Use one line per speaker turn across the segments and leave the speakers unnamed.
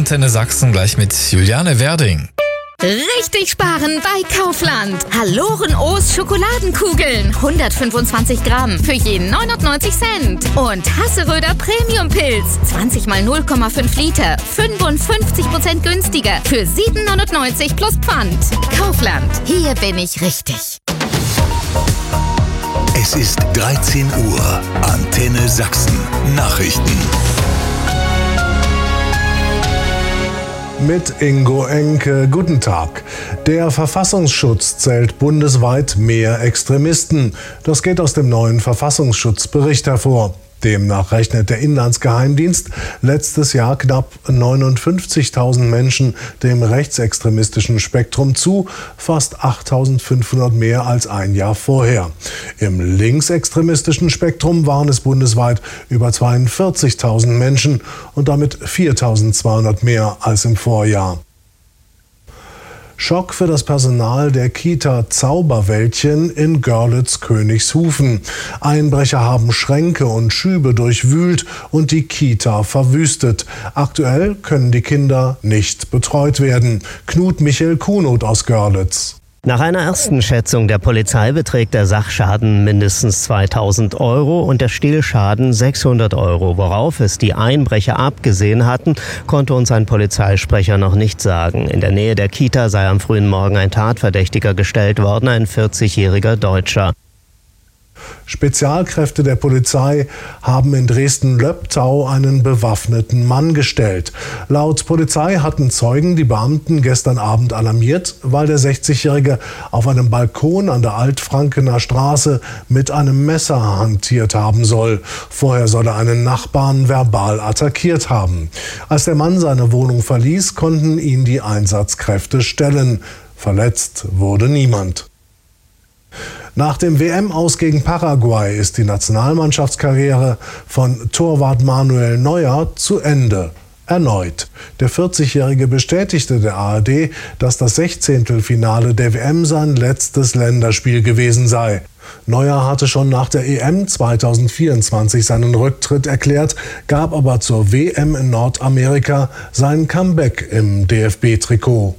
Antenne Sachsen gleich mit Juliane Werding.
Richtig sparen bei Kaufland. Haloren-O's Schokoladenkugeln. 125 Gramm für je 99 Cent. Und Hasseröder Premium-Pilz. 20 mal 0,5 Liter. 55% günstiger. Für 7,99 plus Pfand. Kaufland. Hier bin ich richtig.
Es ist 13 Uhr. Antenne Sachsen. Nachrichten.
Mit Ingo Enke, guten Tag. Der Verfassungsschutz zählt bundesweit mehr Extremisten. Das geht aus dem neuen Verfassungsschutzbericht hervor. Demnach rechnet der Inlandsgeheimdienst letztes Jahr knapp 59.000 Menschen dem rechtsextremistischen Spektrum zu, fast 8.500 mehr als ein Jahr vorher. Im linksextremistischen Spektrum waren es bundesweit über 42.000 Menschen und damit 4.200 mehr als im Vorjahr. Schock für das Personal der Kita Zauberwäldchen in Görlitz-Königshufen. Einbrecher haben Schränke und Schübe durchwühlt und die Kita verwüstet. Aktuell können die Kinder nicht betreut werden. Knut Michael Kunoth aus Görlitz.
Nach einer ersten Schätzung der Polizei beträgt der Sachschaden mindestens 2.000 € und der Stehlschaden 600 €. Worauf es die Einbrecher abgesehen hatten, konnte uns ein Polizeisprecher noch nicht sagen. In der Nähe der Kita sei am frühen Morgen ein Tatverdächtiger gestellt worden, ein 40-jähriger Deutscher.
Spezialkräfte der Polizei haben in Dresden-Löbtau einen bewaffneten Mann gestellt. Laut Polizei hatten Zeugen die Beamten gestern Abend alarmiert, weil der 60-Jährige auf einem Balkon an der Altfrankener Straße mit einem Messer hantiert haben soll. Vorher soll er einen Nachbarn verbal attackiert haben. Als der Mann seine Wohnung verließ, konnten ihn die Einsatzkräfte stellen. Verletzt wurde niemand. Nach dem WM-Aus gegen Paraguay ist die Nationalmannschaftskarriere von Torwart Manuel Neuer zu Ende. Erneut. Der 40-Jährige bestätigte der ARD, dass das 16. der WM sein letztes Länderspiel gewesen sei. Neuer hatte schon nach der EM 2024 seinen Rücktritt erklärt, gab aber zur WM in Nordamerika sein Comeback im DFB-Trikot.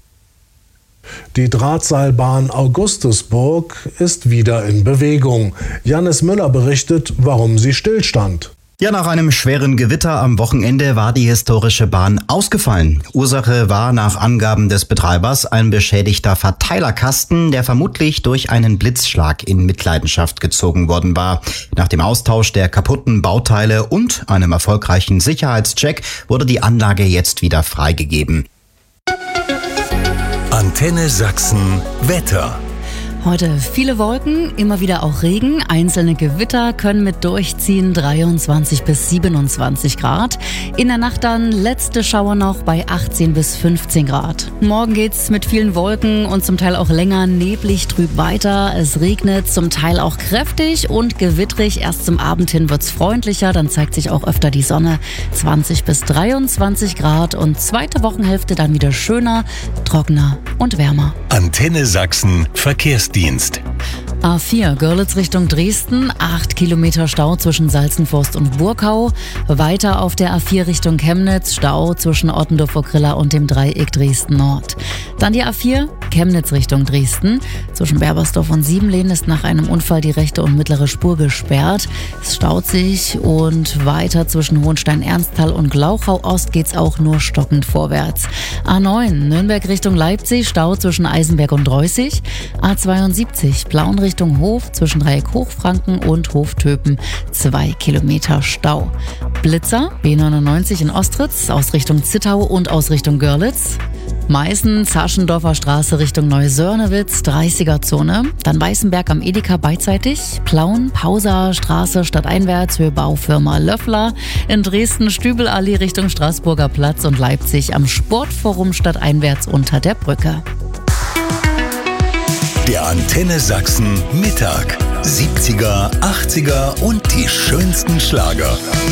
Die Drahtseilbahn Augustusburg ist wieder in Bewegung. Jannis Müller berichtet, warum sie stillstand.
Ja, nach einem schweren Gewitter am Wochenende war die historische Bahn ausgefallen. Ursache war nach Angaben des Betreibers ein beschädigter Verteilerkasten, der vermutlich durch einen Blitzschlag in Mitleidenschaft gezogen worden war. Nach dem Austausch der kaputten Bauteile und einem erfolgreichen Sicherheitscheck wurde die Anlage jetzt wieder freigegeben.
Antenne Sachsen Wetter.
Heute viele Wolken, immer wieder auch Regen. Einzelne Gewitter können mit durchziehen 23 bis 27 Grad. In der Nacht dann letzte Schauer noch bei 18 bis 15 Grad. Morgen geht's mit vielen Wolken und zum Teil auch länger neblig trüb weiter. Es regnet zum Teil auch kräftig und gewittrig. Erst zum Abend hin wird's freundlicher, dann zeigt sich auch öfter die Sonne. 20 bis 23 Grad und zweite Wochenhälfte dann wieder schöner, trockener und wärmer.
Antenne Sachsen Verkehrsdienst.
A4 Görlitz Richtung Dresden, 8 Kilometer Stau zwischen Salzenforst und Burkau. Weiter auf der A4 Richtung Chemnitz, Stau zwischen Ottendorf-Okrilla und dem Dreieck Dresden-Nord. Dann die A4 Chemnitz Richtung Dresden. Zwischen Berbersdorf und Siebenlehn ist nach einem Unfall die rechte und mittlere Spur gesperrt. Es staut sich und weiter zwischen Hohenstein-Ernsthal und Glauchau-Ost geht's auch nur stockend vorwärts. A9 Nürnberg Richtung Leipzig, Stau zwischen Eisenberg und Dreußig. A72 Plauen Richtung Hof zwischen Dreieck Hochfranken und Hoftöpen 2 Kilometer Stau. Blitzer B99 in Ostritz aus Richtung Zittau und aus Richtung Görlitz. Meißen, Zaschendorfer Straße Richtung Neusörnewitz, 30er-Zone. Dann Weißenberg am Edeka beidseitig. Plauen, Pauser Straße stadteinwärts, Höhe Baufirma Löffler. In Dresden Stübelallee Richtung Straßburger Platz und Leipzig am Sportforum stadteinwärts unter der Brücke.
Der Antenne Sachsen Mittag. 70er, 80er und die schönsten Schlager.